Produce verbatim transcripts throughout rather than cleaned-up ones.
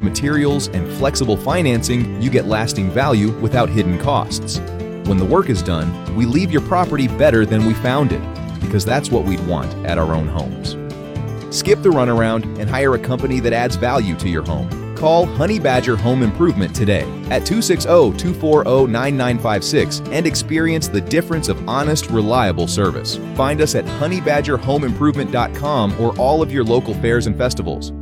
approved materials and flexible financing, you get lasting value without hidden costs. When the work is done, we leave your property better than we found it, because that's what we'd want at our own homes. Skip the runaround and hire a company that adds value to your home. Call Honey Badger Home Improvement today at two six zero, two four zero, nine nine five six and experience the difference of honest, reliable service. Find us at honey badger home improvement dot com or all of your local fairs and festivals.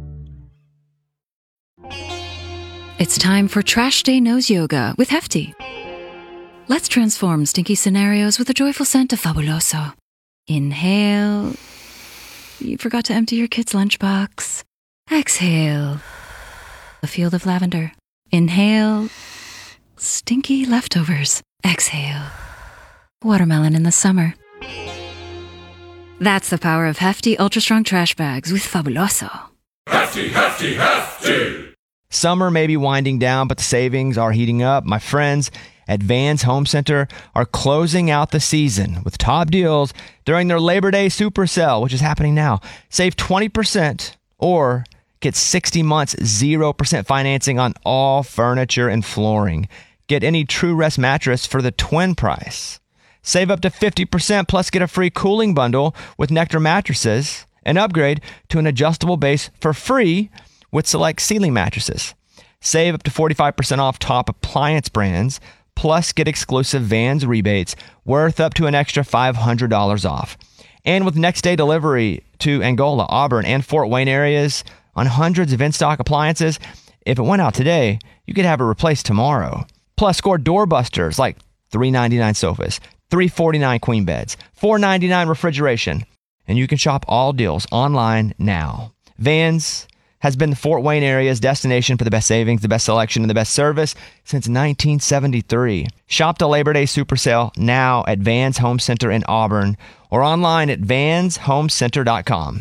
It's time for Trash Day Nose Yoga with Hefty. Let's transform stinky scenarios with a joyful scent of Fabuloso. Inhale. You forgot to empty your kid's lunchbox. Exhale. A field of lavender. Inhale. Stinky leftovers. Exhale. Watermelon in the summer. That's the power of Hefty Ultra Strong Trash Bags with Fabuloso. Hefty, hefty, hefty! Summer may be winding down, but the savings are heating up. My friends at Vans Home Center are closing out the season with top deals during their Labor Day Super Sale, which is happening now. Save twenty percent or get sixty months, zero percent financing on all furniture and flooring. Get any True Rest mattress for the twin price. Save up to fifty percent plus get a free cooling bundle with Nectar mattresses and upgrade to an adjustable base for free with select ceiling mattresses. Save up to forty-five percent off top appliance brands, plus get exclusive Vans rebates worth up to an extra five hundred dollars off. And with next day delivery to Angola, Auburn, and Fort Wayne areas on hundreds of in-stock appliances, if it went out today, you could have it replaced tomorrow. Plus, score doorbusters like three ninety-nine sofas, three forty-nine queen beds, four ninety-nine refrigeration, and you can shop all deals online now. Vans has been the Fort Wayne area's destination for the best savings, the best selection, and the best service since nineteen seventy-three. Shop the Labor Day Super Sale now at Vans Home Center in Auburn or online at vans home center dot com.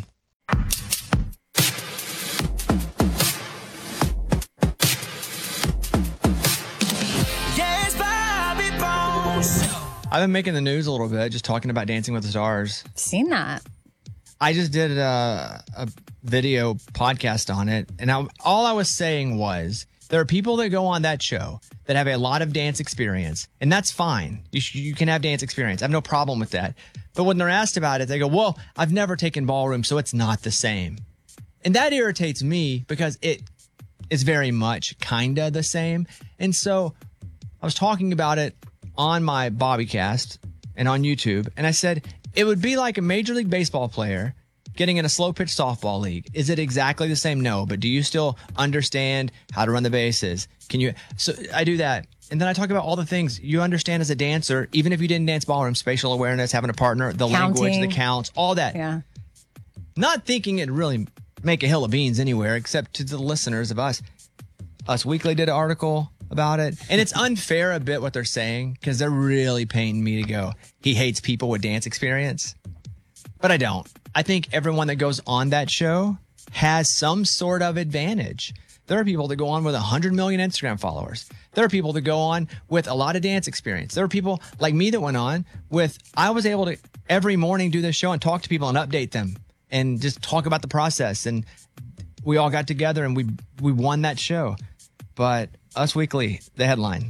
I've been making the news a little bit, just talking about Dancing with the Stars. Seen that. I just did a, a video podcast on it, and I, all I was saying was there are people that go on that show that have a lot of dance experience, and that's fine. You, sh- you can have dance experience. I have no problem with that. But when they're asked about it, they go, well, I've never taken ballroom, so it's not the same. And that irritates me because it is very much kind of the same. And so I was talking about it on my Bobbycast and on YouTube, and I said, it would be like a Major League Baseball player getting in a slow pitch softball league. Is it exactly the same? No, but do you still understand how to run the bases? Can you? So I do that. And then I talk about all the things you understand as a dancer, even if you didn't dance ballroom, spatial awareness, having a partner, the Counting. language, the counts, all that. Yeah. Not thinking it'd really make a hill of beans anywhere, except to the listeners of us. Us Weekly did an article about it. And it's unfair a bit what they're saying because they're really painting me to go, he hates people with dance experience. But I don't. I think everyone that goes on that show has some sort of advantage. There are people that go on with one hundred million Instagram followers. There are people that go on with a lot of dance experience. There are people like me that went on with, I was able to every morning do this show and talk to people and update them and just talk about the process. And we all got together and we we won that show. But Us Weekly, the headline,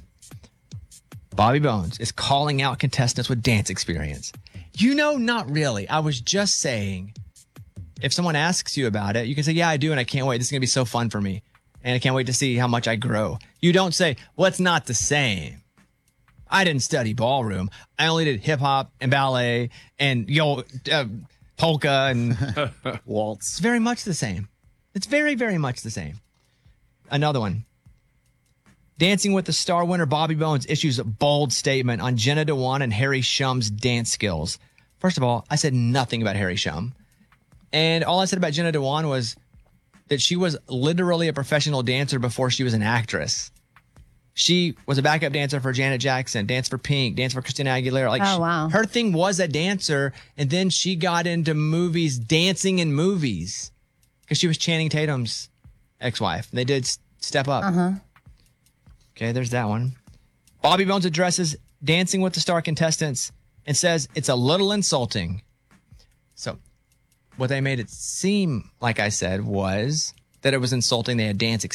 Bobby Bones is calling out contestants with dance experience. You know, not really. I was just saying, if someone asks you about it, you can say, yeah, I do, and I can't wait. This is going to be so fun for me, and I can't wait to see how much I grow. You don't say, well, it's not the same. I didn't study ballroom. I only did hip-hop and ballet and yo uh, polka and waltz. It's very much the same. It's very, very much the same. Another one. Dancing with the Star winner Bobby Bones issues a bold statement on Jenna Dewan and Harry Shum's dance skills. First of all, I said nothing about Harry Shum. And all I said about Jenna Dewan was that she was literally a professional dancer before she was an actress. She was a backup dancer for Janet Jackson, danced for Pink, danced for Christina Aguilera. Like oh, wow. She, her thing was a dancer, and then she got into movies, dancing in movies, because she was Channing Tatum's ex-wife. And they did Step Up. Uh-huh. Okay, there's that one. Bobby Bones addresses Dancing with the Star contestants and says it's a little insulting. So what they made it seem like I said was that it was insulting. They had dance